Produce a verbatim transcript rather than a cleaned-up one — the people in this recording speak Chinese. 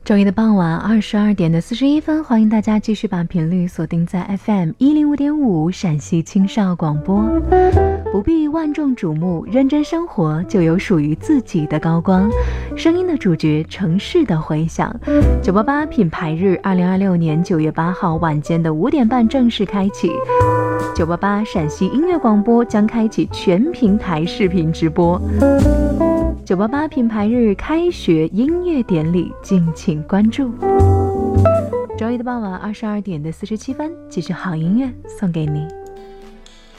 周一的傍晚二十二点的四十一分，欢迎大家继续把频率锁定在 F M 一零五点五陕西青少广播。不必万众瞩目，认真生活就有属于自己的高光。声音的主角，城市的回响。九八八品牌日，二零二六年九月八号晚间的五点半正式开启。九八八陕西音乐广播将开启全平台视频直播。九八八品牌日开学音乐典礼，敬请关注。周一的傍晚二十二点的四十七分，继续好音乐送给你。